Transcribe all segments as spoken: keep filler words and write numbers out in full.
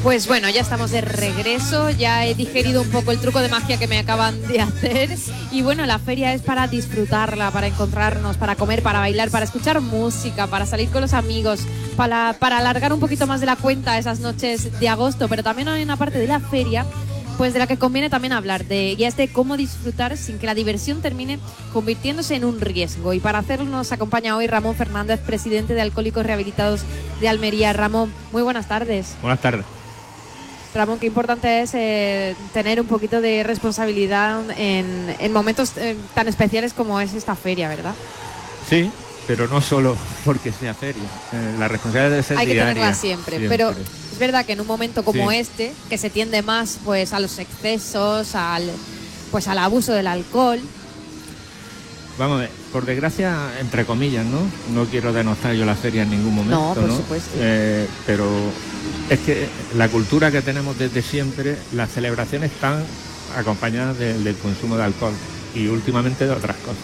Pues bueno, ya estamos de regreso, ya he digerido un poco el truco de magia que me acaban de hacer y bueno, la feria es para disfrutarla, para encontrarnos, para comer, para bailar, para escuchar música, para salir con los amigos, para, para alargar un poquito más de la cuenta esas noches de agosto, pero también hay una parte de la feria pues de la que conviene también hablar, de, y es de cómo disfrutar sin que la diversión termine convirtiéndose en un riesgo. Y para hacerlo nos acompaña hoy Ramón Fernández, presidente de Alcohólicos Rehabilitados de Almería. Ramón, muy buenas tardes. Buenas tardes. Ramón, qué importante es eh, tener un poquito de responsabilidad en, en momentos eh, tan especiales como es esta feria, ¿verdad? Sí, pero no solo porque sea feria. Eh, la responsabilidad debe ser Hay que diaria, tenerla siempre, siempre, pero es verdad que en un momento como sí. este, que se tiende más pues a los excesos, al pues al abuso del alcohol. Vamos a ver, por desgracia, entre comillas, ¿no? No quiero denostar yo la feria en ningún momento, no, por ¿no? supuesto. Eh, pero es que la cultura que tenemos desde siempre, las celebraciones están acompañadas de, del consumo de alcohol y últimamente de otras cosas.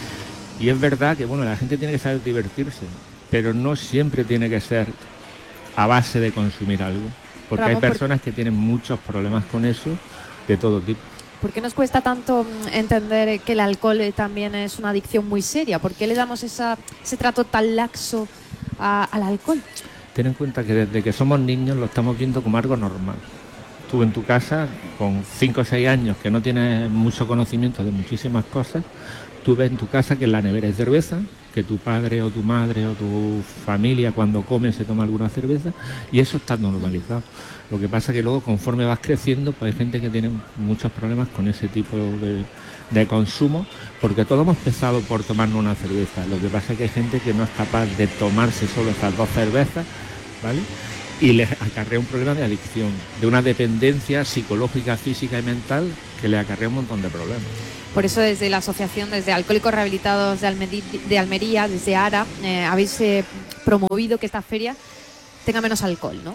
Y es verdad que, bueno, la gente tiene que saber divertirse, pero no siempre tiene que ser a base de consumir algo, porque Ramón, hay personas por... que tienen muchos problemas con eso, de todo tipo. ¿Por qué nos cuesta tanto entender que el alcohol también es una adicción muy seria? ¿Por qué le damos esa, ese trato tan laxo a, al alcohol? Ten en cuenta que desde que somos niños lo estamos viendo como algo normal. Tú en tu casa, con cinco o seis años, que no tienes mucho conocimiento de muchísimas cosas, tú ves en tu casa que en la nevera hay cerveza, que tu padre o tu madre o tu familia cuando come se toma alguna cerveza, y eso está normalizado. Lo que pasa es que luego, conforme vas creciendo, pues hay gente que tiene muchos problemas con ese tipo de, de consumo, porque todos hemos empezado por tomarnos una cerveza. Lo que pasa es que hay gente que no es capaz de tomarse solo esas dos cervezas, ¿vale? Y les acarrea un problema de adicción, de una dependencia psicológica, física y mental que le acarrea un montón de problemas. Por eso desde la asociación, desde Alcohólicos Rehabilitados de, Almeri- de Almería, desde ARA, eh, habéis eh, promovido que esta feria tenga menos alcohol, ¿no?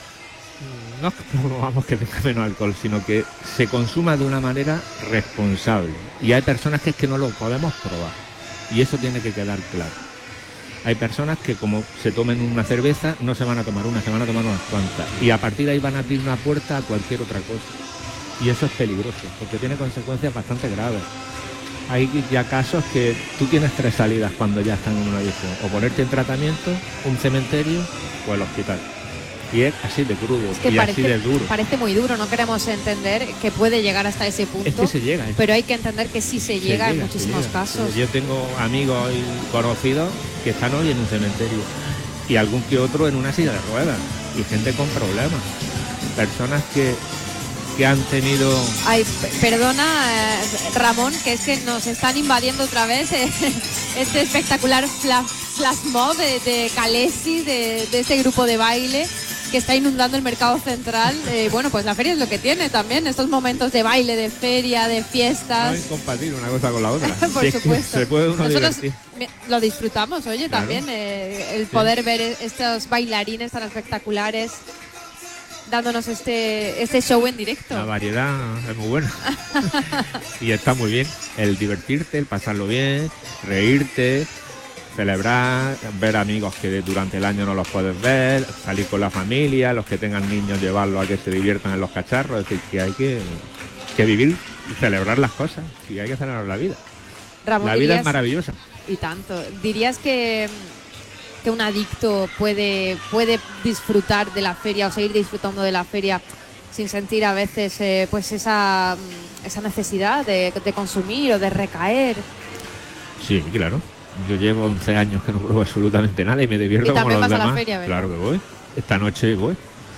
No es que promovamos que tenga menos alcohol, sino que se consuma de una manera responsable. Y hay personas que es que no lo podemos probar. Y eso tiene que quedar claro. Hay personas que como se tomen una cerveza, no se van a tomar una, se van a tomar unas cuantas. Y a partir de ahí van a abrir una puerta a cualquier otra cosa. Y eso es peligroso, porque tiene consecuencias bastante graves. Hay ya casos que tú tienes tres salidas cuando ya están en una adicción. O ponerte en tratamiento, un cementerio o el hospital. Y es así de crudo, es que y parece, así de duro. Parece muy duro, no queremos entender que puede llegar hasta ese punto. Es que se llega. ¿eh? Pero hay que entender que sí se, se llega, llega en muchísimos llega. casos. Yo tengo amigos y conocidos que están hoy en un cementerio. Y algún que otro en una silla de ruedas. Y gente con problemas. Personas que, que han tenido... Ay, perdona, eh, Ramón, que es que nos están invadiendo otra vez eh, este espectacular flash, flash mob de, de Calesi, de, de este grupo de baile que está inundando el mercado central. Eh, bueno, pues la feria es lo que tiene también, estos momentos de baile, de feria, de fiestas. No es incompatible una cosa con la otra. Por si supuesto. Es que se puede uno Nosotros divertir. Lo disfrutamos, oye, claro. También eh, el poder sí. ver estos bailarines tan espectaculares dándonos este, este show en directo. La variedad es muy buena. Y está muy bien el divertirte, el pasarlo bien, reírte, celebrar, ver amigos que durante el año no los puedes ver, salir con la familia, los que tengan niños llevarlos a que se diviertan en los cacharros. Es decir, que hay que, que vivir y celebrar las cosas, y hay que celebrar la vida. Ramón, la vida dirías, es maravillosa. Y tanto. ¿Dirías que, que un adicto puede, puede disfrutar de la feria o seguir disfrutando de la feria sin sentir a veces eh, pues esa, esa necesidad de, de consumir o de recaer? Sí, claro. Yo llevo once años que no pruebo absolutamente nada y me divierto y como los vas demás. A la feria, claro que voy. Esta noche voy.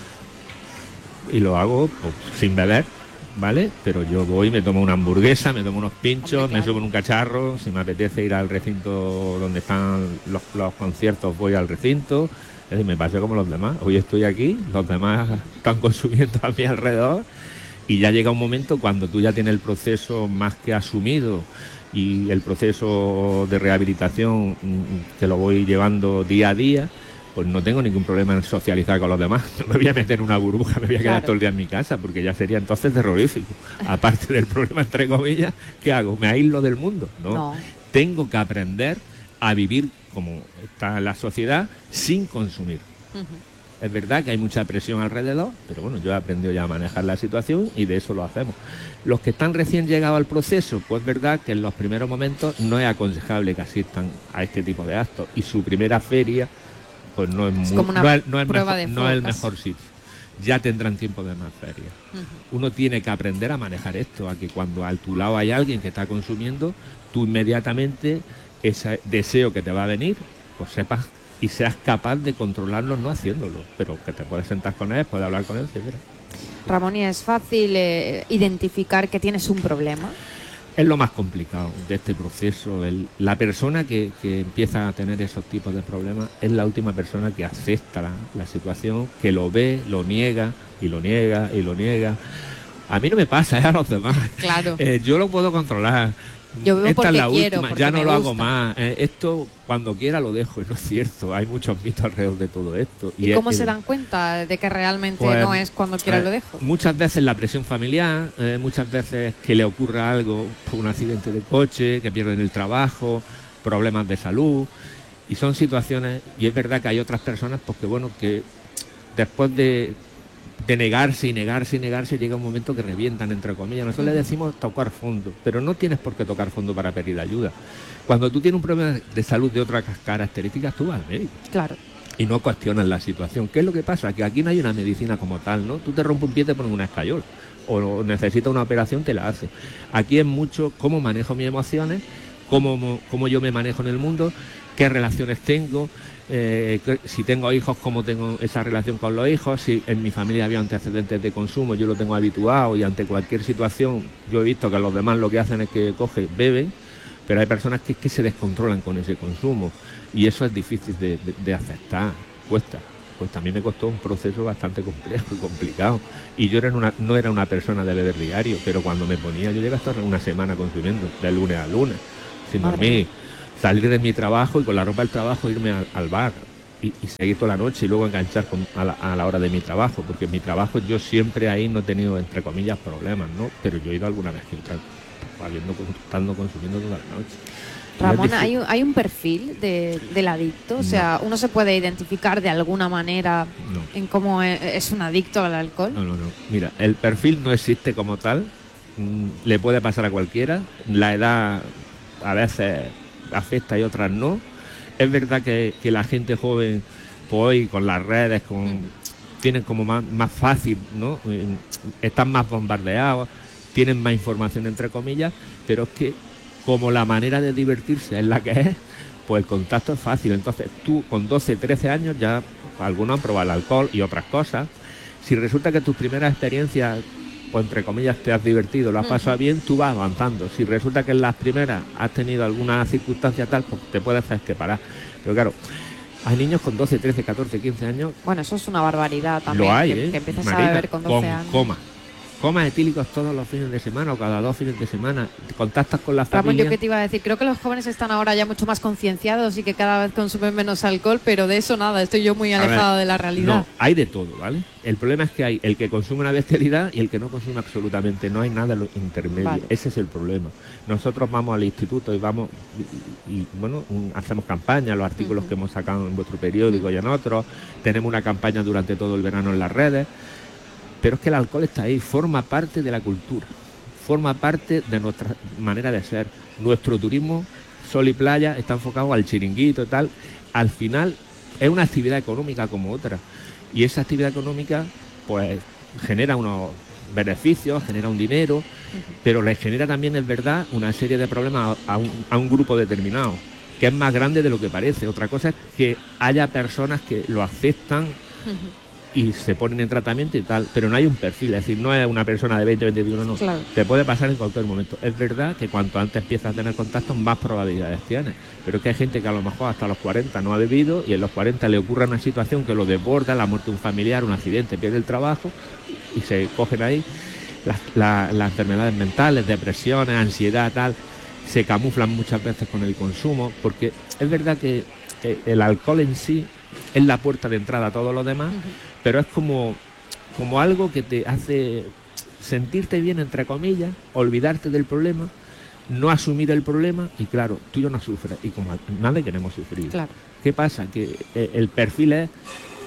Y lo hago pues, sin beber, ¿vale? Pero yo voy, me tomo una hamburguesa, me tomo unos pinchos, Hombre, claro. me subo en un cacharro. Si me apetece ir al recinto donde están los, los conciertos, voy al recinto. Es decir, me paseo como los demás. Hoy estoy aquí, los demás están consumiendo a mi alrededor. Y ya llega un momento cuando tú ya tienes el proceso más que asumido y el proceso de rehabilitación que lo voy llevando día a día, pues no tengo ningún problema en socializar con los demás. No me voy a meter en una burbuja, me voy a quedar claro. todo el día en mi casa, porque ya sería entonces terrorífico. Aparte del problema, entre comillas, ¿qué hago? ¿Me aíslo del mundo? No. no. Tengo que aprender a vivir como está la sociedad sin consumir. Uh-huh. Es verdad que hay mucha presión alrededor, pero bueno, yo he aprendido ya a manejar la situación y de eso lo hacemos. Los que están recién llegados al proceso, pues es verdad que en los primeros momentos no es aconsejable que asistan a este tipo de actos y su primera feria pues no es, Es muy, como una no es, no es prueba mejor, de no es el focas. mejor sitio. Ya tendrán tiempo de más ferias. Ujú. Uno tiene que aprender a manejar esto, a que cuando a tu lado hay alguien que está consumiendo, tú inmediatamente ese deseo que te va a venir, pues sepas y seas capaz de controlarlo no haciéndolo, pero que te puedes sentar con él, puedes hablar con él, etcétera. Ramón, ¿y es fácil eh, identificar que tienes un problema? Es lo más complicado de este proceso. El, la persona que, que empieza a tener esos tipos de problemas es la última persona que acepta la, la situación, que lo ve, lo niega y lo niega y lo niega. A mí no me pasa, es a los demás. Claro. Eh, yo lo puedo controlar. Yo veo Esta porque es la quiero, última, porque ya no me lo hago gusta. más. Eh, esto cuando quiera lo dejo, y no es cierto. Hay muchos mitos alrededor de todo esto. ¿Y, es- cómo es- se dan cuenta de que realmente pues, no es cuando quiera eh, lo dejo? Muchas veces la presión familiar, eh, muchas veces que le ocurra algo, un accidente de coche, que pierden el trabajo, problemas de salud, y son situaciones, y es verdad que hay otras personas, pues que bueno, que después de, de negarse y negarse y negarse, llega un momento que revientan, entre comillas. Nosotros le decimos tocar fondo, pero no tienes por qué tocar fondo para pedir ayuda. Cuando tú tienes un problema de salud de otras características, tú vas al médico Claro. y no cuestionas la situación. ¿Qué es lo que pasa? Que aquí no hay una medicina como tal, ¿no? Tú te rompes un pie, te ponen una escayola, o necesitas una operación, te la hace. Aquí es mucho cómo manejo mis emociones, cómo, cómo yo me manejo en el mundo, qué relaciones tengo, eh, que- si tengo hijos, cómo tengo esa relación con los hijos, si en mi familia había antecedentes de consumo, yo lo tengo habituado y ante cualquier situación yo he visto que los demás lo que hacen es que cogen, beben, pero hay personas que, que se descontrolan con ese consumo y eso es difícil de, de- de aceptar, cuesta. Pues también me costó un proceso bastante complejo y complicado. Y yo era una, no era una persona de beber diario, pero cuando me ponía, yo llegué a estar una semana consumiendo, de lunes a lunes, sin Madre dormir, salir de mi trabajo y con la ropa del trabajo irme al, al bar y, y seguir toda la noche y luego enganchar con- a, la, a la hora de mi trabajo, porque en mi trabajo yo siempre ahí no he tenido, entre comillas, problemas, ¿no? Pero yo he ido alguna vez que otra, habiendo, estando consumiendo toda la noche. Ramón, No es ¿hay un, hay un perfil de, del adicto? O No. sea, ¿uno se puede identificar de alguna manera No. en cómo es, es un adicto al alcohol? No, no, no. Mira, el perfil no existe como tal. Mm, le puede pasar a cualquiera. La edad a veces afecta y otras no. Es verdad que, que la gente joven, pues hoy con las redes, con, Mm. tienen como más, más fácil, ¿no? Eh, Están más bombardeados, tienen más información entre comillas, pero es que como la manera de divertirse es la que es, pues el contacto es fácil. Entonces tú con doce, trece años ya algunos han probado el alcohol y otras cosas. Si resulta que tus primeras experiencias, pues entre comillas, te has divertido, lo has pasado bien, tú vas avanzando. Si resulta que en las primeras has tenido alguna circunstancia tal, pues te puedes hacer que parar. Pero claro, hay niños con doce, trece, catorce, quince años, Bueno, eso es una barbaridad también. lo hay, que, ¿eh? que empiezas Marica, a beber con doce años. Coma. Comas etílicos todos los fines de semana o cada dos fines de semana. Contactas con la Ramón, familia. yo qué te iba a decir, creo que los jóvenes están ahora ya mucho más concienciados y que cada vez consumen menos alcohol, pero de eso nada, estoy yo muy A ver, alejada de la realidad. No, hay de todo, ¿vale? El problema es que hay el que consume una bestialidad y el que no consume absolutamente. No hay nada en lo intermedio. Vale. Ese es el problema. Nosotros vamos al instituto y vamos y, y, bueno, un- hacemos campañas, los artículos Ujú. que hemos sacado en vuestro periódico y en otros. Tenemos una campaña durante todo el verano en las redes. Pero es que el alcohol está ahí, forma parte de la cultura, forma parte de nuestra manera de ser. Nuestro turismo, sol y playa, está enfocado al chiringuito y tal. Al final es una actividad económica como otra. Y esa actividad económica, pues, genera unos beneficios, genera un dinero, pero le genera también, es verdad, una serie de problemas a un, a un grupo determinado, que es más grande de lo que parece. Otra cosa es que haya personas que lo aceptan Ujú. y se ponen en tratamiento y tal, pero no hay un perfil, es decir, no es una persona de veinte, veintiuno, no, Claro. te puede pasar en cualquier momento. Es verdad que cuanto antes empiezas a tener contacto, más probabilidades tienes, pero es que hay gente que a lo mejor hasta los cuarenta no ha bebido y en los cuarenta le ocurre una situación que lo desborda, la muerte de un familiar, un accidente, pierde el trabajo y se cogen ahí las, la- las enfermedades mentales, depresiones, ansiedad, tal, se camuflan muchas veces con el consumo, porque es verdad que eh, el alcohol en sí es la puerta de entrada a todo lo demás, Ujú. pero es como, como algo que te hace sentirte bien, entre comillas, olvidarte del problema, no asumir el problema y claro, tú ya no sufres y como nadie queremos sufrir. Claro. ¿Qué pasa? Que eh, el perfil es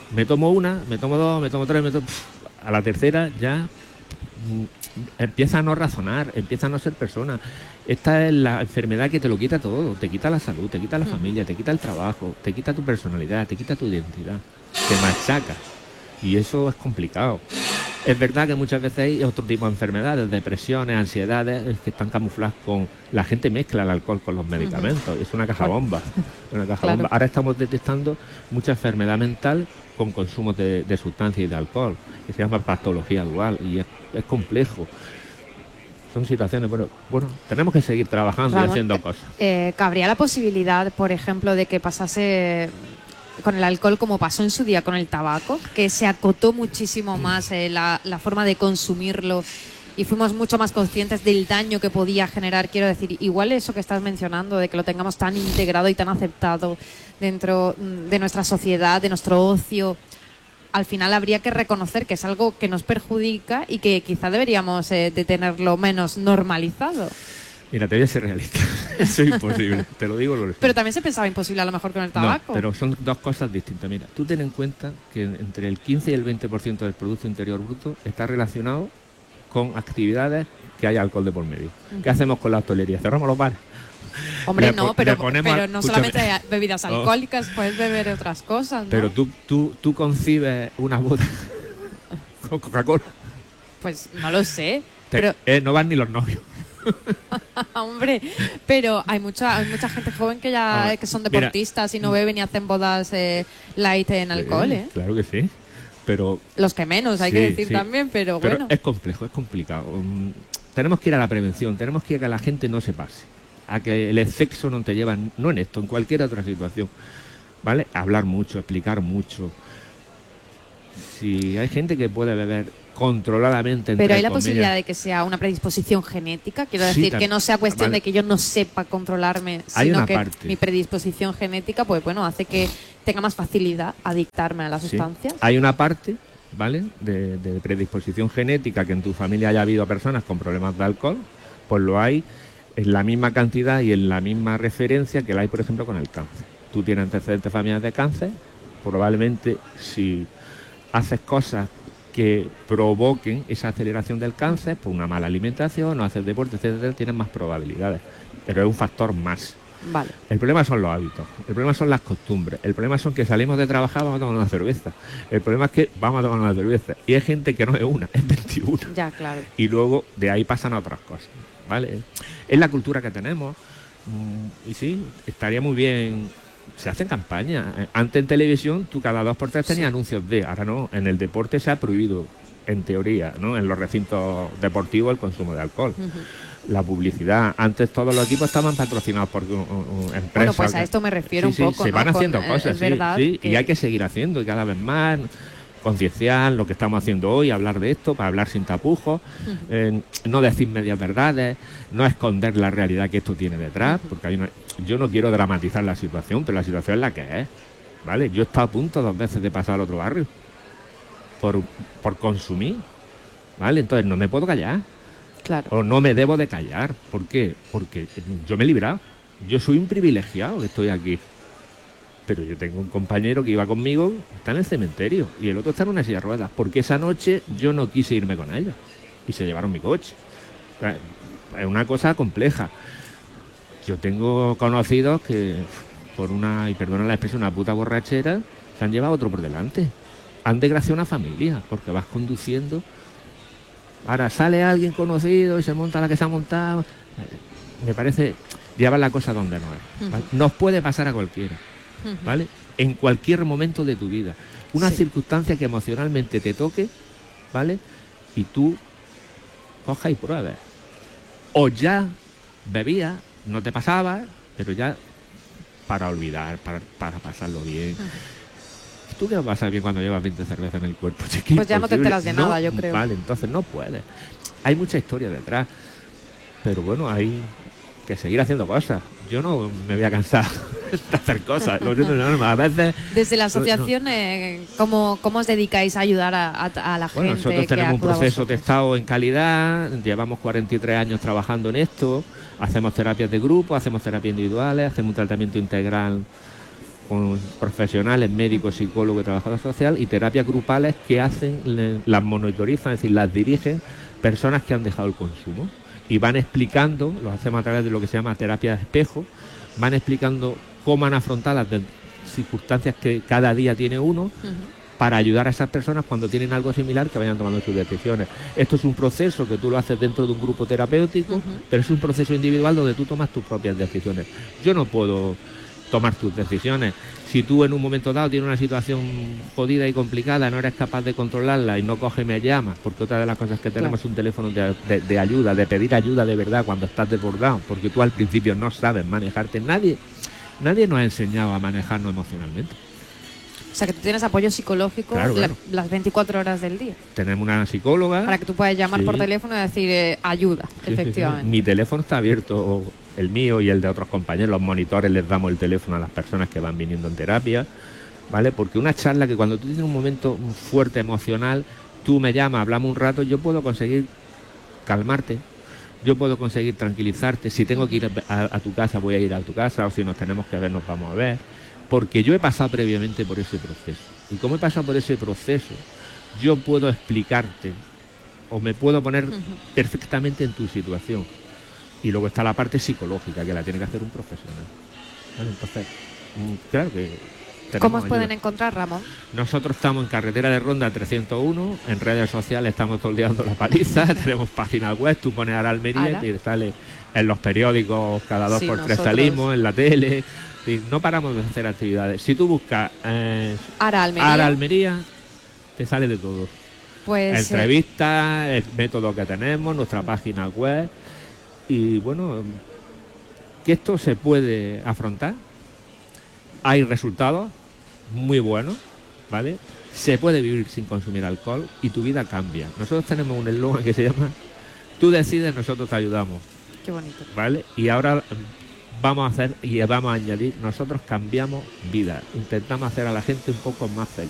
me tomo una, me tomo dos, me tomo tres, me tomo... a la tercera ya mm, empieza a no razonar, empieza a no ser persona. Esta es la enfermedad que te lo quita todo, te quita la salud, te quita la familia, te quita el trabajo, te quita tu personalidad, te quita tu identidad, te machaca. Y eso es complicado. Es verdad que muchas veces hay otro tipo de enfermedades, depresiones, ansiedades, que están camufladas con... La gente mezcla el alcohol con los medicamentos, uh-huh. Es una caja bomba. Una caja claro. bomba. Ahora estamos detectando mucha enfermedad mental con consumo de, de sustancias y de alcohol, que se llama patología dual, y es, es complejo. Son situaciones, bueno, bueno, tenemos que seguir trabajando Ramón, y haciendo cosas. Eh, ¿Cabría la posibilidad, por ejemplo, de que pasase con el alcohol como pasó en su día con el tabaco, que se acotó muchísimo más eh, la, la forma de consumirlo y fuimos mucho más conscientes del daño que podía generar? Quiero decir, igual eso que estás mencionando, de que lo tengamos tan integrado y tan aceptado dentro de nuestra sociedad, de nuestro ocio, al final habría que reconocer que es algo que nos perjudica y que quizá deberíamos eh, de tenerlo menos normalizado. Mira, te voy a ser realista. Eso es imposible, te lo digo. Lo pero también se pensaba imposible a lo mejor con el tabaco. No, pero son dos cosas distintas. Mira, tú ten en cuenta que entre el quince y el veinte por ciento del Producto Interior Bruto está relacionado con actividades que hay alcohol de por medio. Uh-huh. ¿Qué hacemos con la hostelería? ¿Cerramos los bares? Hombre, no, pero, pero no solamente hay bebidas alcohólicas, oh. puedes beber otras cosas, ¿no? Pero tú, tú, tú concibes una boda con Coca-Cola. Pues no lo sé. Te, pero eh, no van ni los novios. Hombre, pero hay mucha hay mucha gente joven que ya ah, que son deportistas mira, y no beben y hacen bodas eh, light en alcohol, ¿eh? Claro que sí, pero... Los que menos, hay sí, que decir sí. también, pero, pero bueno. Es complejo, es complicado. Um, tenemos que ir a la prevención, tenemos que ir a que la gente no se pase, a que el exceso no te lleva, no en esto, en cualquier otra situación, ¿vale? Hablar mucho, explicar mucho. Si hay gente que puede beber controladamente, pero hay la comillas. Posibilidad de que sea una predisposición genética, quiero sí, decir, que no sea cuestión vale. de que yo no sepa controlarme, sino que parte. mi predisposición genética, pues bueno, hace que tenga más facilidad a adictarme a las sí. sustancias. Hay una parte, ¿vale?, de, de predisposición genética, que en tu familia haya habido personas con problemas de alcohol, pues lo hay en la misma cantidad y en la misma referencia que la hay, por ejemplo, con el cáncer. Tú tienes antecedentes familiares de cáncer, probablemente si haces cosas que provoquen esa aceleración del cáncer, por una mala alimentación, no hacer deporte, etcétera, tienen más probabilidades, pero es un factor más. Vale. El problema son los hábitos, el problema son las costumbres, el problema son que salimos de trabajar, vamos a tomar una cerveza, el problema es que vamos a tomar una cerveza y hay gente que no es una, es veintiuna. Ya, claro. Y luego de ahí pasan a otras cosas, ¿vale? Es la cultura que tenemos y sí, estaría muy bien. Se hacen campañas. Antes en televisión tú cada dos por tres tenías sí. anuncios de, ahora no, en el deporte se ha prohibido, en teoría, ¿no?, en los recintos deportivos el consumo de alcohol. Uh-huh. La publicidad, antes todos los equipos estaban patrocinados por uh, uh, empresas. Bueno, pues a esto me refiero sí, un poco, sí, se ¿no? van haciendo Con, cosas, es sí, verdad sí, que... y hay que seguir haciendo, y cada vez más concienciar lo que estamos haciendo hoy, hablar de esto, para hablar sin tapujos, uh-huh. eh, no decir medias verdades, no esconder la realidad que esto tiene detrás, uh-huh. porque hay una... Yo no quiero dramatizar la situación, pero la situación es la que es, ¿vale? Yo he estado a punto dos veces de pasar al otro barrio por, por consumir, ¿vale? Entonces no me puedo callar. Claro. O no me debo de callar. ¿Por qué? Porque yo me he librado. Yo soy un privilegiado que estoy aquí. Pero yo tengo un compañero que iba conmigo, está en el cementerio, y el otro está en una silla de ruedas, porque esa noche yo no quise irme con ellos y se llevaron mi coche. O sea, es una cosa compleja. Yo tengo conocidos que por una, y perdona la expresión, una puta borrachera, se han llevado otro por delante. Han desgraciado una familia, porque vas conduciendo, ahora sale alguien conocido y se monta la que se ha montado. Me parece llevar la cosa donde no es, ¿vale? Uh-huh. Nos puede pasar a cualquiera, ¿vale? En cualquier momento de tu vida. Una sí. circunstancia que emocionalmente te toque, ¿vale? Y tú cojas y pruebes. O ya bebías, no te pasaba, pero ya para olvidar, para, para pasarlo bien. Uh-huh. ¿Tú qué vas a pasar bien cuando llevas veinte cervezas en el cuerpo? Es que pues ya no te enteras de no, nada, yo creo. Vale, entonces no puedes. Hay mucha historia detrás, pero bueno, hay que seguir haciendo cosas. Yo no me voy a cansar de hacer cosas. A veces... Desde la asociación, no. eh, ¿cómo, ¿cómo os dedicáis a ayudar a, a, a la gente? Bueno, nosotros tenemos un proceso testado en calidad, llevamos cuarenta y tres años trabajando en esto, hacemos terapias de grupo, hacemos terapias individuales, hacemos un tratamiento integral con profesionales, médicos, psicólogos y trabajadores sociales, y terapias grupales que hacen, le, las monitorizan, es decir, las dirigen personas que han dejado el consumo. Y van explicando, lo hacemos a través de lo que se llama terapia de espejo, van explicando cómo han afrontado las de, circunstancias que cada día tiene uno, uh-huh, para ayudar a esas personas cuando tienen algo similar que vayan tomando sus decisiones. Esto es un proceso que tú lo haces dentro de un grupo terapéutico, uh-huh, pero es un proceso individual donde tú tomas tus propias decisiones. Yo no puedo tomar tus decisiones. Si tú en un momento dado tienes una situación jodida y complicada, no eres capaz de controlarla y no coges y me llamas, porque otra de las cosas que tenemos, claro, es un teléfono de, de, de ayuda, de pedir ayuda de verdad cuando estás desbordado, porque tú al principio no sabes manejarte. Nadie, nadie nos ha enseñado a manejarnos emocionalmente. O sea, que tú tienes apoyo psicológico, claro, claro, la, las veinticuatro horas del día. Tenemos una psicóloga. Para que tú puedas llamar, sí, por teléfono y decir eh, ayuda, sí, efectivamente. Sí, sí. Mi teléfono está abierto, el mío y el de otros compañeros. Los monitores les damos el teléfono a las personas que van viniendo en terapia, ¿vale? Porque una charla que cuando tú tienes un momento fuerte emocional, tú me llamas, hablamos un rato, yo puedo conseguir calmarte, yo puedo conseguir tranquilizarte. Si tengo que ir a, a tu casa, voy a ir a tu casa, o si nos tenemos que ver, nos vamos a ver. Porque yo he pasado previamente por ese proceso. Y como he pasado por ese proceso, yo puedo explicarte o me puedo poner uh-huh. perfectamente en tu situación. Y luego está la parte psicológica, que la tiene que hacer un profesional. Bueno, entonces, claro que... ¿Cómo os pueden encontrar, Ramón? Nosotros estamos en carretera de Ronda trescientos uno, en redes sociales estamos todo el día dando la paliza, tenemos página web, tú pones Ara Almería y sale en los periódicos, cada dos sí, por tres nosotros... salimos, en la tele... Sí, no paramos de hacer actividades. Si tú buscas eh, Ara Almería. Ara Almería, te sale de todo. Pues, entrevistas, eh... el método que tenemos, nuestra página web. Y bueno, que esto se puede afrontar. Hay resultados muy buenos, ¿vale? Se puede vivir sin consumir alcohol y tu vida cambia. Nosotros tenemos un eslogan que se llama tú decides, nosotros te ayudamos. Qué bonito. ¿Vale? Y ahora... vamos a hacer y vamos a añadir, nosotros cambiamos vidas, intentamos hacer a la gente un poco más feliz.